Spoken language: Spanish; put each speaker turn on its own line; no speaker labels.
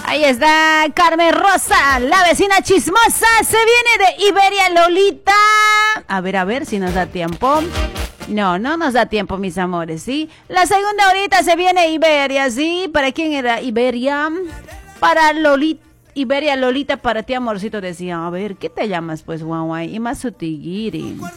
Ahí está Carmen Rosa, la vecina chismosa. Se viene de Iberia Lolita. A ver si nos da tiempo. No nos da tiempo, mis amores, ¿sí? La segunda horita se viene Iberia, ¿sí? ¿Para quién era Iberia? Para Lolita. Iberia Lolita, para ti, amorcito, decía. A ver, ¿qué te llamas, pues, guaguay? Y más sutigiri.